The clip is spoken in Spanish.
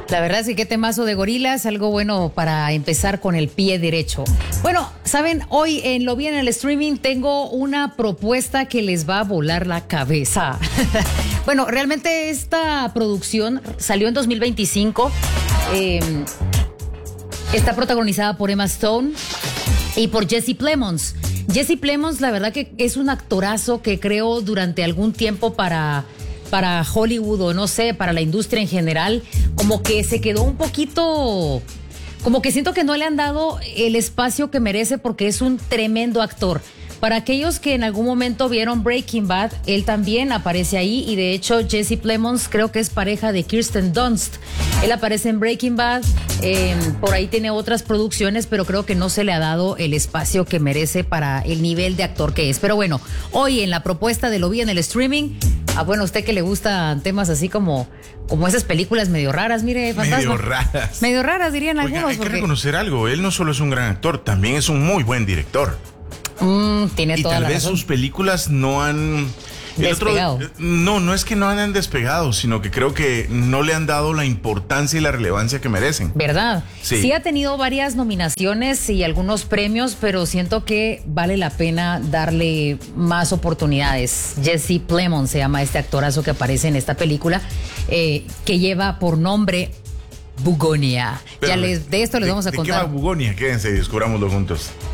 La verdad es que qué temazo de Gorilas, algo bueno para empezar con el pie derecho. Bueno, saben, hoy en Lo Vi en el Streaming tengo una propuesta que les va a volar la cabeza. Bueno, realmente esta producción salió en 2025. Está protagonizada por Emma Stone y por Jesse Plemons. Jesse Plemons, la verdad que es un actorazo que creó durante algún tiempo para Hollywood o no sé, para la industria en general, como que se quedó un poquito, como que siento que no le han dado el espacio que merece porque es un tremendo actor. Para aquellos que en algún momento vieron Breaking Bad, él también aparece ahí y de hecho Jesse Plemons creo que es pareja de Kirsten Dunst. Él aparece en Breaking Bad, por ahí tiene otras producciones, pero creo que no se le ha dado el espacio que merece para el nivel de actor que es. Pero bueno, hoy en la propuesta de Lo Vi en el Streaming, bueno, a usted que le gustan temas así como esas películas medio raras, mire, Fantasma. Medio raras. Medio raras dirían algunos. Hay que reconocer algo, él no solo es un gran actor, también es un muy buen director. Tiene y toda tal la vez razón. sus películas no han despegado. No es que no han despegado, sino que creo que no le han dado la importancia y la relevancia que merecen. ¿Verdad? Sí ha tenido varias nominaciones y algunos premios, pero siento que vale la pena darle más oportunidades. Jesse Plemons se llama este actorazo que aparece en esta película, que lleva por nombre Bugonia. Pero de esto les vamos a contar. ¿De qué va Bugonia? Quédense y descubrámoslo juntos.